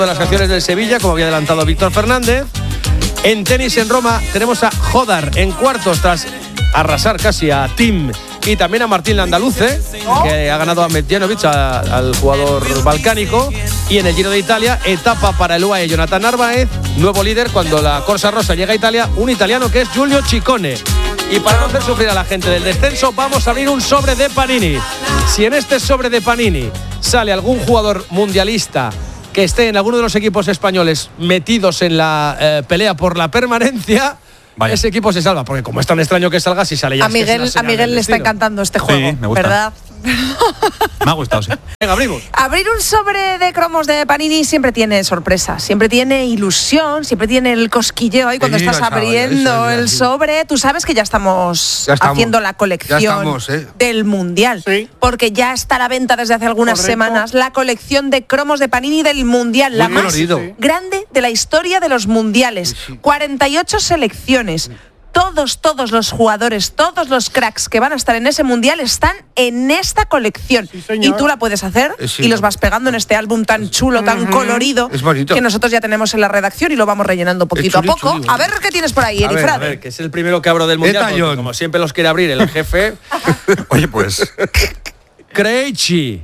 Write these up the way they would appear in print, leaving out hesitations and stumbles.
De las canciones del Sevilla, como había adelantado Víctor Fernández. En tenis en Roma tenemos a Jodar en cuartos tras arrasar casi a Tim y también a Martín Landaluce, que ha ganado a Medjanovic, al jugador balcánico. Y en el Giro de Italia, etapa para el UAE Jonathan Narváez, nuevo líder cuando la Corsa Rosa llega a Italia, un italiano que es Giulio Ciccone. Y para no hacer sufrir a la gente del descenso, vamos a abrir un sobre de Panini. Si en este sobre de Panini sale algún jugador mundialista que esté en alguno de los equipos españoles metidos en la pelea por la permanencia, vaya, ese equipo se salva. Porque como es tan extraño que salga, si sale ya. A Miguel le está encantando este juego, sí, me gusta. ¿Verdad? Me ha gustado, sí. Venga, abrimos. Abrir un sobre de cromos de Panini siempre tiene sorpresa, siempre tiene ilusión, siempre tiene el cosquilleo ahí cuando estás abriendo el sobre. Tú sabes que ya estamos haciendo la colección del Mundial, sí, porque ya está a la venta desde hace algunas semanas la colección de cromos de Panini del Mundial, la más grande de la historia de los mundiales. 48 selecciones. Todos los jugadores, todos los cracks que van a estar en ese mundial están en esta colección. Sí, y tú la puedes hacer y los vas pegando en este álbum tan chulo, tan colorido, que nosotros ya tenemos en la redacción y lo vamos rellenando poquito a poco. A ver qué tienes por ahí, Erifrade. A ver, que es el primero que abro del mundial, porque como siempre los quiere abrir el jefe. Oye, pues. Krejci.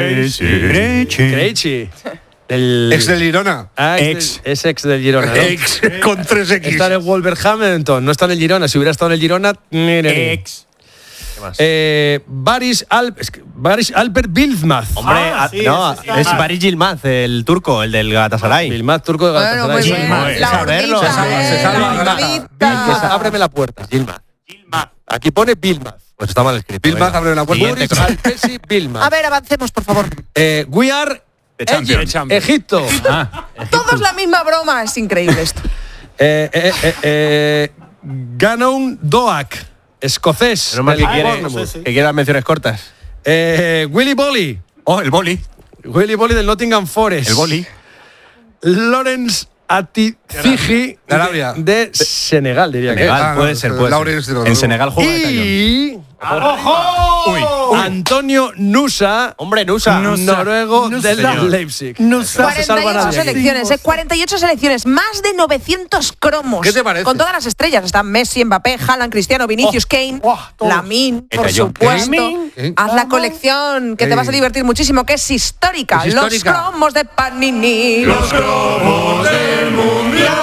Ex del Girona. Es ex del Girona, ¿no? Ex con 3 X. Está en el Wolverhampton, no está en el Girona. Si hubiera estado en el Girona, ex. ¿Qué más? Baris Alper Bilmaz. Hombre, es Baris Yilmaz, el turco, el del Galatasaray. Bilmaz, turco de Galatasaray. Se salva. Ábreme la puerta. Yilmaz. Aquí pone Bilmaz. Pues está mal escrito. Bilmaz, abre la puerta. Bilmaz. A ver, avancemos, por favor. We are Egipto. Todos la misma broma, es increíble esto. Ganon Doak, escocés. No más que quieran menciones cortas. Willy Bolly. El Bolly. Willy Bolly del Nottingham Forest. El Bolly. Lawrence Atizigi de Senegal, diría que. Puede ser. En Senegal juega y Antonio Nusa, noruego del Leipzig. 48 selecciones, más de 900 cromos. ¿Qué te parece? Con todas las estrellas. Están Messi, Mbappé, Haaland, Cristiano, Vinicius, Kane, Lamine, por supuesto. Haz la colección, que te vas a divertir muchísimo, que es histórica. Los cromos de Panini. Los cromos del Mundial.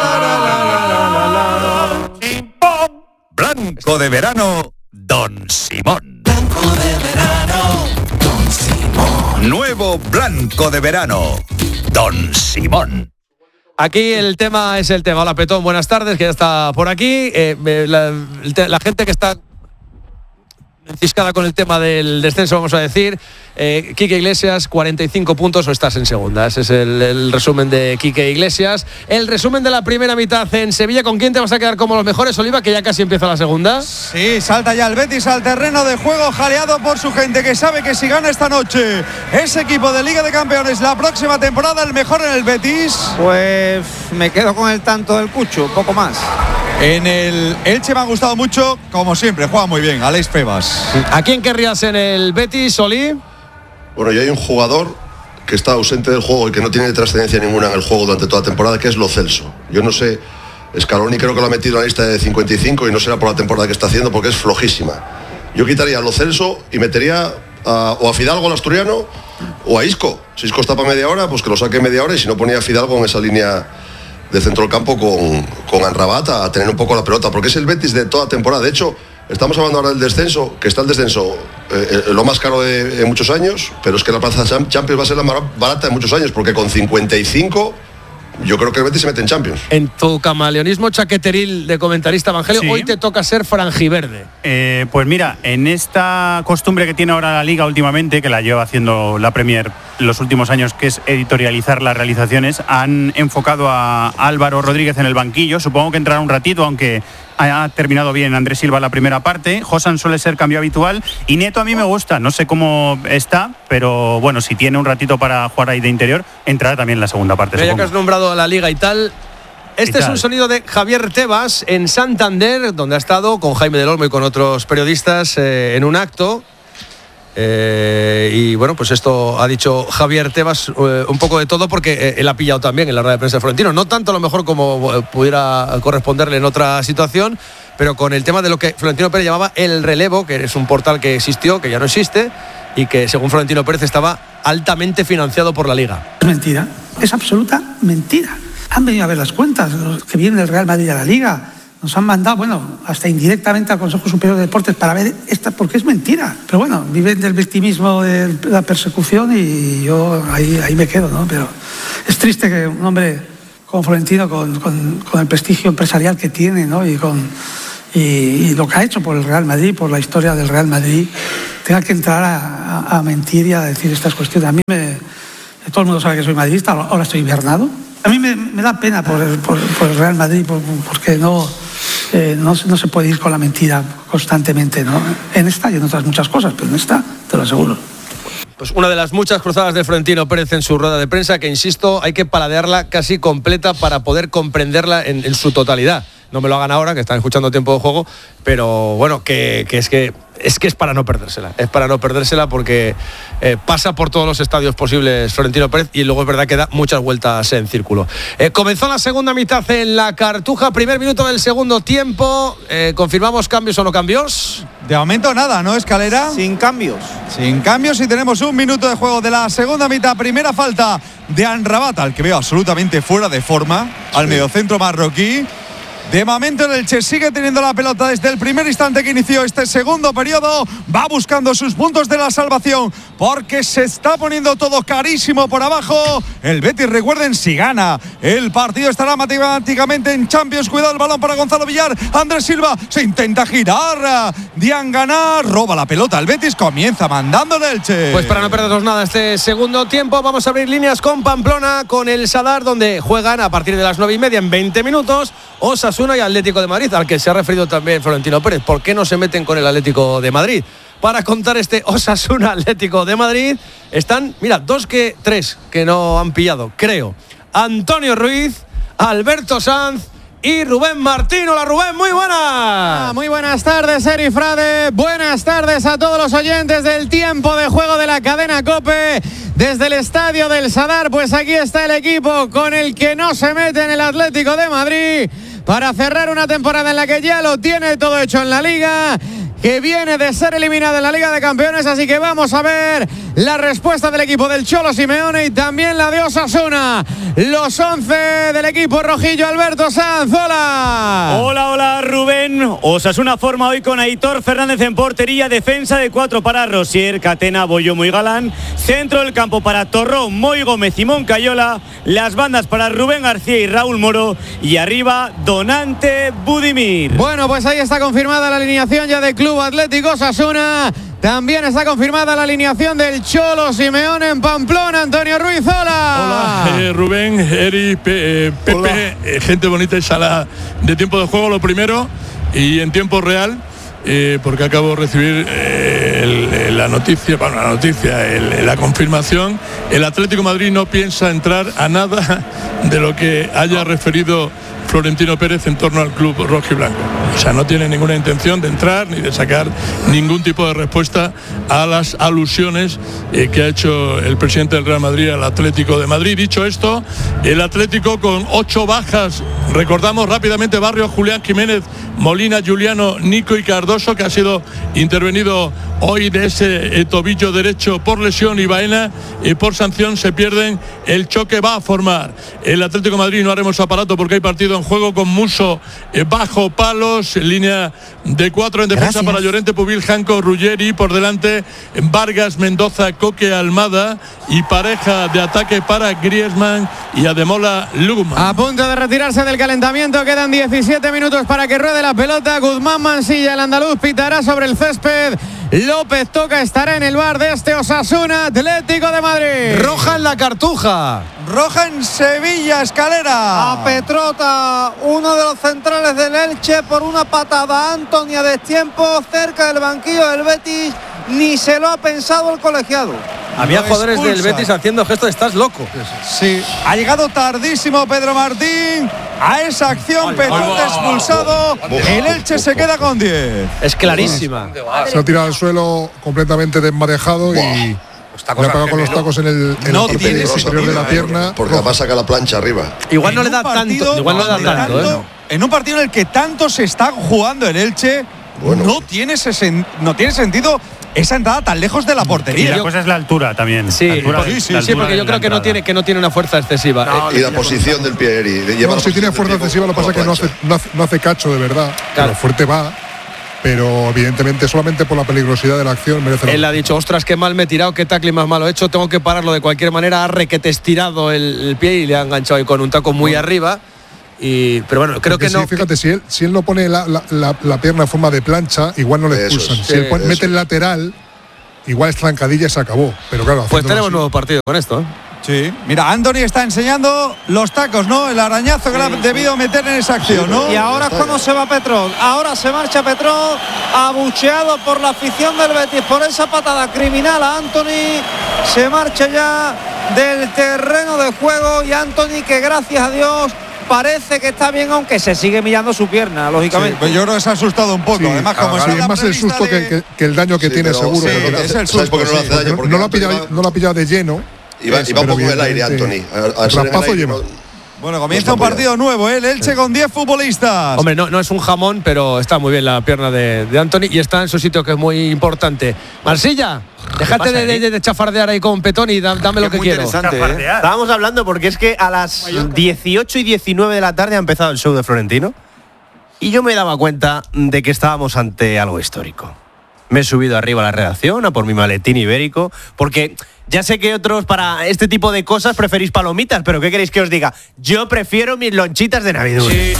Blanco de verano, Don Simón. Blanco de verano, Don Simón. Nuevo blanco de verano, Don Simón. Aquí el tema es el tema. Hola, Petón, buenas tardes, que ya está por aquí. La gente que está enciscada con el tema del descenso, vamos a decir. Quique Iglesias, 45 puntos o estás en segunda. Ese es el resumen de Quique Iglesias. El resumen de la primera mitad en Sevilla. ¿Con quién te vas a quedar como los mejores, Oliva, que ya casi empieza la segunda? Sí, salta ya el Betis al terreno de juego, jaleado por su gente, que sabe que si gana esta noche ese equipo de Liga de Campeones la próxima temporada, el mejor en el Betis. Pues me quedo con el tanto del Cucho, poco más. En el Elche me ha gustado mucho, como siempre, juega muy bien, Aleix Pebas. ¿A quién querrías en el Betis, Oli? Bueno, y hay un jugador que está ausente del juego y que no tiene trascendencia ninguna en el juego durante toda la temporada, que es Lo Celso. Yo no sé, Scaloni creo que lo ha metido en la lista de 55 y no será por la temporada que está haciendo porque es flojísima. Yo quitaría a Lo Celso y metería o a Fidalgo, el asturiano, o a Isco. Si Isco está para media hora, pues que lo saque media hora, y si no, ponía a Fidalgo en esa línea de centro del campo con Amrabat a tener un poco la pelota, porque es el Betis de toda temporada. De hecho, estamos hablando ahora del descenso, que está el descenso lo más caro de muchos años, pero es que la plaza Champions va a ser la más barata de muchos años, porque con 55 yo creo que el Betis se mete en Champions. En tu camaleonismo chaqueteril de comentarista, Evangelio, hoy te toca ser franjiverde. Pues mira, en esta costumbre que tiene ahora la Liga últimamente, que la lleva haciendo la Premier los últimos años, que es editorializar las realizaciones, han enfocado a Álvaro Rodríguez en el banquillo. Supongo que entrará un ratito, aunque ha terminado bien Andrés Silva la primera parte. Josan suele ser cambio habitual y Neto a mí me gusta, no sé cómo está, pero bueno, si tiene un ratito para jugar ahí de interior, entrará también en la segunda parte. Ya que has nombrado a la Liga y tal, este es un sonido de Javier Tebas en Santander, donde ha estado con Jaime del Olmo y con otros periodistas en un acto. Y bueno, pues esto ha dicho Javier Tebas, un poco de todo, porque él ha pillado también en la rueda de prensa de Florentino, no tanto a lo mejor como pudiera corresponderle en otra situación, pero con el tema de lo que Florentino Pérez llamaba el relevo, que es un portal que existió, que ya no existe, y que según Florentino Pérez estaba altamente financiado por la Liga. Es mentira, es absoluta mentira. Han venido a ver las cuentas, los que vienen del Real Madrid a la Liga. Nos han mandado, bueno, hasta indirectamente al Consejo Superior de Deportes para ver esta, porque es mentira. Pero bueno, viven del victimismo, de la persecución, y yo ahí me quedo, ¿no? Pero es triste que un hombre como Florentino, con el prestigio empresarial que tiene, ¿no? Y lo que ha hecho por el Real Madrid, por la historia del Real Madrid, tenga que entrar a mentir y a decir estas cuestiones. A mí todo el mundo sabe que soy madridista, ahora estoy hibernado. A mí me da pena por el Real Madrid, porque no se puede ir con la mentira constantemente, ¿no? En esta y en otras muchas cosas, pero en esta te lo aseguro. Pues una de las muchas cruzadas de Florentino Pérez en su rueda de prensa, que insisto, hay que paladearla casi completa para poder comprenderla en su totalidad. No me lo hagan ahora, que están escuchando Tiempo de Juego, pero bueno, que es para no perdérsela. Es para no perdérsela porque pasa por todos los estadios posibles Florentino Pérez, y luego es verdad que da muchas vueltas en círculo. Comenzó la segunda mitad en la Cartuja, primer minuto del segundo tiempo. ¿Confirmamos cambios o no cambios? De momento nada, ¿no, Escalera? Sin cambios. Sin cambios, y tenemos un minuto de juego de la segunda mitad. Primera falta de Amrabat, al que veo absolutamente fuera de forma, al mediocentro marroquí. De momento el Elche sigue teniendo la pelota desde el primer instante que inició este segundo periodo. Va buscando sus puntos de la salvación, porque se está poniendo todo carísimo por abajo. El Betis, recuerden, si gana el partido estará matemáticamente en Champions. Cuidado el balón para Gonzalo Villar. Andrés Silva se intenta girar. Diangana roba la pelota. El Betis comienza mandando el Elche. Pues para no perdernos nada este segundo tiempo, vamos a abrir líneas con Pamplona, con el Sadar, donde juegan a partir de las 9:30 en 20 minutos Osasuna y Atlético de Madrid, al que se ha referido también Florentino Pérez. ¿Por qué no se meten con el Atlético de Madrid? Para contar este Osasuna Atlético de Madrid están, mira, tres que no han pillado, creo. Antonio Ruiz, Alberto Sanz y Rubén Martín. Hola Rubén, muy buenas. Muy buenas tardes, Eri Frade. Buenas tardes a todos los oyentes del Tiempo de Juego de la cadena COPE. Desde el estadio del Sadar, pues aquí está el equipo con el que no se mete en el Atlético de Madrid, para cerrar una temporada en la que ya lo tiene todo hecho en la Liga, que viene de ser eliminado en la Liga de Campeones. Así que vamos a ver la respuesta del equipo del Cholo Simeone y también la de Osasuna. Los 11 del equipo rojillo. Alberto Sanz, hola. Hola Rubén. Osasuna forma hoy con Aitor Fernández en portería, defensa de 4 para Rosier, Catena, Boyomo y Galán, centro del campo para Torrón, Moy Gómez y Moncayola, las bandas para Rubén García y Raúl Moro, y arriba Donante Budimir. Bueno, pues ahí está confirmada la alineación ya de Club Atlético Osasuna. También está confirmada la alineación del Cholo Simeone en Pamplona. Antonio Ruiz, hola. Hola, Rubén, Eri, Pepe, gente bonita y sala de Tiempo de Juego, lo primero, y en tiempo real, porque acabo de recibir la confirmación. El Atlético de Madrid no piensa entrar a nada de lo que haya referido Florentino Pérez en torno al club rojo y blanco. O sea, no tiene ninguna intención de entrar ni de sacar ningún tipo de respuesta a las alusiones que ha hecho el presidente del Real Madrid al Atlético de Madrid. Dicho esto, el Atlético con 8 bajas. Recordamos rápidamente: Barrio, Julián Jiménez, Molina, Juliano, Nico y Cardoso, que ha sido intervenido hoy de ese tobillo derecho por lesión, y Baena por sanción. Se pierden el choque. Va a formar el Atlético de Madrid. No haremos aparato porque hay partido en juego, con Muso bajo palos, línea de 4 en defensa. Gracias. Para Llorente, Pubil, Janco, Ruggeri, por delante Vargas, Mendoza, Coque, Almada, y pareja de ataque para Griezmann y Ademola Lugman. A punto de retirarse del calentamiento, quedan 17 minutos para que ruede la pelota. Guzmán Mansilla, el andaluz, pitará sobre el césped. López Toca estará en el bar de este Osasuna Atlético de Madrid. Roja en la Cartuja. Roja en Sevilla, Escalera. A Petrota, uno de los centrales del Elche, por una patada. Antoni a destiempo, cerca del banquillo del Betis. Ni se lo ha pensado el colegiado. Había jugadores del Betis haciendo gestos de "estás loco". Sí, ha llegado tardísimo Pedro Martín. a esa acción. Petote expulsado. El Elche se queda con 10. Es clarísima. Se ha tirado al suelo completamente desmadejado y le ha pegado con los tacos en la parte superior de la pierna. Porque además saca la plancha arriba. Igual no le da tanto. Igual no le da tanto. En un partido en el que tanto se está jugando el Elche, no tiene sentido esa entrada tan lejos de la portería. Y la cosa es la altura también. Sí, porque yo creo que no tiene una fuerza excesiva. Y la posición del pie. Si tiene fuerza excesiva, lo que pasa es que no hace cacho de verdad. Claro, fuerte va. Pero evidentemente solamente por la peligrosidad de la acción merece la pena. Él ha dicho, ostras, qué mal me he tirado, qué tackle más malo he hecho, tengo que pararlo de cualquier manera. Ha requete estirado el pie y le ha enganchado ahí con un taco muy arriba. Pero bueno, creo que no. Fíjate, si él no pone la pierna en forma de plancha, igual no le expulsan. Si él mete el lateral, igual es trancadilla y se acabó. Pero claro, pues tenemos un nuevo partido con esto. Sí, mira, Anthony está enseñando los tacos, ¿no? El arañazo que le ha debido meter en esa acción, ¿no? Y ahora es cuando se va Petrov. Ahora se marcha Petrov, abucheado por la afición del Betis por esa patada criminal a Anthony. Se marcha ya del terreno de juego y Anthony, que gracias a Dios parece que está bien, aunque se sigue mirando su pierna, lógicamente. Sí, pues yo creo que se ha asustado un poco. Además, como es más el susto que el daño que tiene, seguro. Es el susto. Porque no le hace daño. No lo ha pillado de lleno. Y va un poco el aire, Anthony. Rapazo lleva. Bueno, comienza un partido nuevo, ¿eh? El Elche con 10 futbolistas. Hombre, no es un jamón, pero está muy bien la pierna de Anthony y está en su sitio, que es muy importante. Marsilla, déjate de chafardear ahí con Petón y dame lo que quiero. Estábamos hablando porque es que a las 18 y 19 de la tarde ha empezado el show de Florentino y yo me daba cuenta de que estábamos ante algo histórico. Me he subido arriba a la redacción a por mi maletín ibérico, porque ya sé que otros para este tipo de cosas preferís palomitas, pero ¿qué queréis que os diga? Yo prefiero mis lonchitas de Navidul. Sí.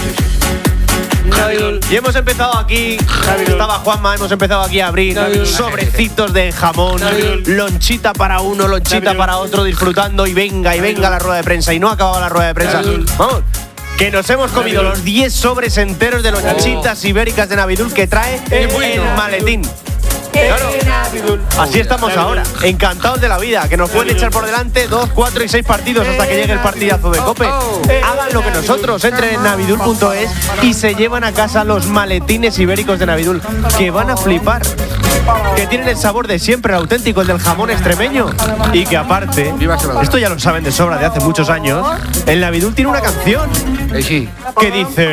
Y hemos empezado aquí, estaba Juanma, hemos empezado aquí a abrir sobrecitos de jamón, lonchita para uno, lonchita para otro, disfrutando y venga la rueda de prensa. Y no acababa la rueda de prensa. Vamos, que nos hemos comido los 10 sobres enteros de lonchitas ibéricas de Navidul que trae el maletín. Claro, así estamos ahora, encantados de la vida, que nos pueden echar por delante 2, 4 y 6 partidos hasta que llegue el partidazo de Cope. Hagan lo que nosotros, entren en navidul.es y se llevan a casa los maletines ibéricos de Navidul, que van a flipar, que tienen el sabor de siempre, el auténtico, el del jamón extremeño, y que aparte, esto ya lo saben de sobra de hace muchos años, el Navidul tiene una canción que dice...